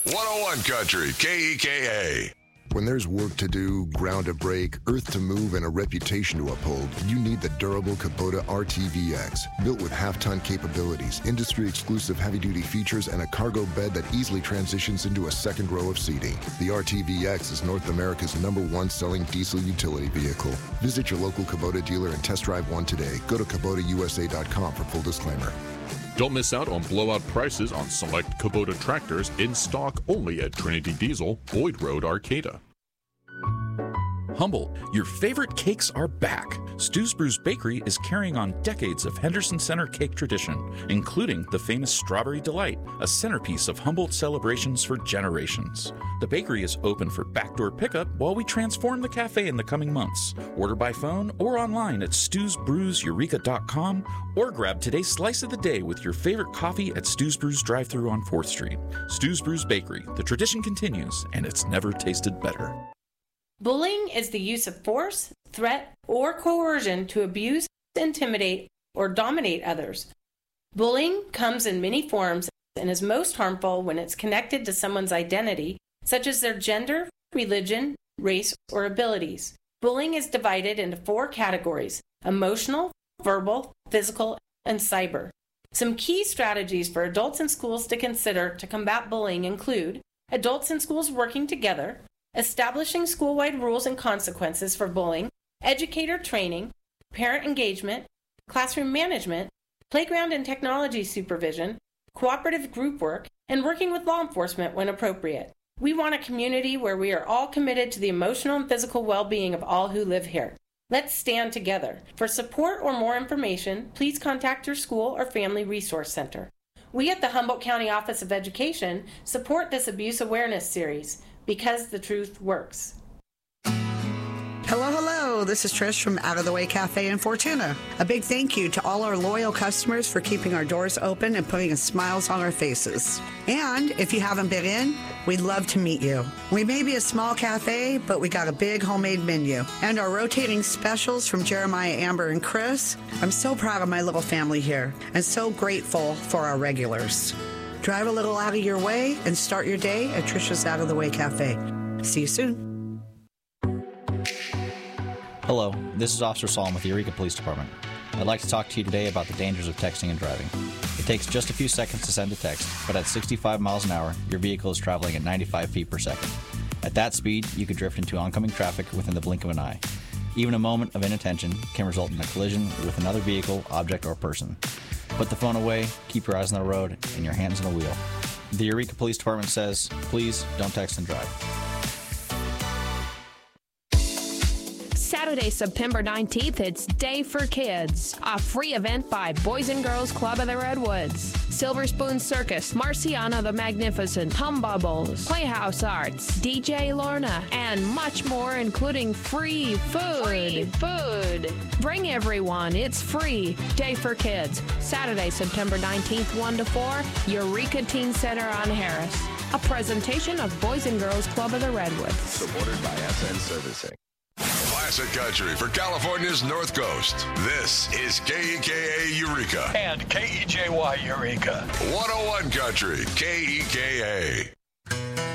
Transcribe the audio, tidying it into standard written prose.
101 Country, KEKA. When there's work to do, ground to break, earth to move, and a reputation to uphold, you need the durable Kubota RTVX. Built with half-ton capabilities, industry-exclusive heavy-duty features, and a cargo bed that easily transitions into a second row of seating. The RTVX is North America's #1 selling diesel utility vehicle. Visit your local Kubota dealer and test drive one today. Go to KubotaUSA.com for full disclaimer. Don't miss out on blowout prices on select Kubota tractors in stock only at Trinity Diesel, Boyd Road, Arcata. Humble, your favorite cakes are back. Stu's Brews Bakery is carrying on decades of Henderson Center cake tradition, including the famous Strawberry Delight, a centerpiece of Humboldt celebrations for generations. The bakery is open for backdoor pickup while we transform the cafe in the coming months. Order by phone or online at stewsbrewseureka.com or grab today's slice of the day with your favorite coffee at Stu's Brews drive-thru on 4th Street. Stu's Brews Bakery. The tradition continues, and it's never tasted better. Bullying is the use of force, threat, or coercion to abuse, intimidate, or dominate others. Bullying comes in many forms and is most harmful when it's connected to someone's identity, such as their gender, religion, race, or abilities. Bullying is divided into 4 categories: emotional, verbal, physical, and cyber. Some key strategies for adults in schools to consider to combat bullying include adults in schools working together, establishing school-wide rules and consequences for bullying, educator training, parent engagement, classroom management, playground and technology supervision, cooperative group work, and working with law enforcement when appropriate. We want a community where we are all committed to the emotional and physical well-being of all who live here. Let's stand together. For support or more information, please contact your school or family resource center. We at the Humboldt County Office of Education support this abuse awareness series, because the truth works. Hello, hello. This is Trish from Out of the Way Cafe in Fortuna. A big thank you to all our loyal customers for keeping our doors open and putting smiles on our faces. And if you haven't been in, we'd love to meet you. We may be a small cafe, but we got a big homemade menu. And our rotating specials from Jeremiah, Amber, and Chris. I'm so proud of my little family here and so grateful for our regulars. Drive a little out of your way and start your day at Trisha's Out of the Way Cafe. See you soon. Hello, this is Officer Solomon with the Eureka Police Department. I'd like to talk to you today about the dangers of texting and driving. It takes just a few seconds to send a text, but at 65 miles an hour, your vehicle is traveling at 95 feet per second. At that speed, you could drift into oncoming traffic within the blink of an eye. Even a moment of inattention can result in a collision with another vehicle, object, or person. Put the phone away, keep your eyes on the road, and your hands on the wheel. The Eureka Police Department says, please don't text and drive. Saturday, September 19th, it's Day for Kids, a free event by Boys and Girls Club of the Redwoods, Silver Spoon Circus, Marciana the Magnificent, Hum Bubbles, Playhouse Arts, DJ Lorna, and much more, including free food. Bring everyone. It's free. Day for Kids, Saturday, September 19th, 1 to 4, Eureka Teen Center on Harris. A presentation of Boys and Girls Club of the Redwoods. Supported by SN Servicing. Classic Country for California's North Coast. This is KEKA Eureka. And KEJY Eureka. 101 Country, KEKA.